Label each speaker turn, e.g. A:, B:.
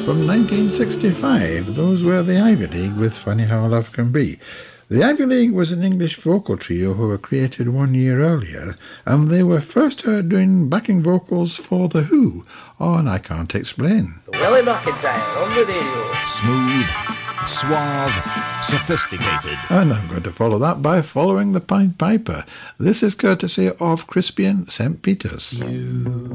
A: From 1965, those were the Ivy League with Funny How Love Can Be. The Ivy League was an English vocal trio who were created 1 year earlier, and they were first heard doing backing vocals for The Who on I Can't Explain.
B: Willie McIntyre on the radio.
C: Smooth, suave, sophisticated.
A: And I'm going to follow that by following the Pied Piper. This is courtesy of Crispian St. Peters.